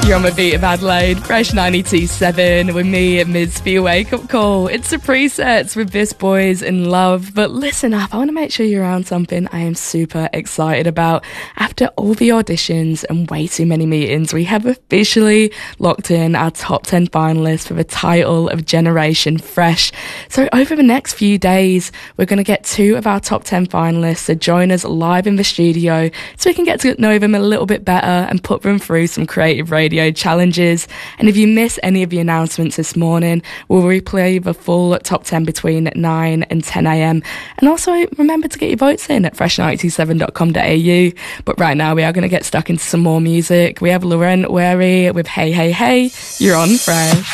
You're on the beat of Adelaide, Fresh 92.7 with me, Ms. for your wake-up call. It's the presets with This Boys in Love. But listen up, I want to make sure you're on something I am super excited about. After all the auditions and way too many meetings, we have officially locked in our top 10 finalists for the title of Generation Fresh. So over the next few days, we're going to get 2 of our top 10 finalists to join us live in the studio so we can get to know them a little bit better and put them through some creative radio challenges. And if you miss any of the announcements this morning, we'll replay the full top 10 between 9 and 10 a.m. And also remember to get your votes in at fresh927.com.au. But right now we are going to get stuck into some more music. We have Laurent Wary with Hey Hey Hey. You're on Fresh.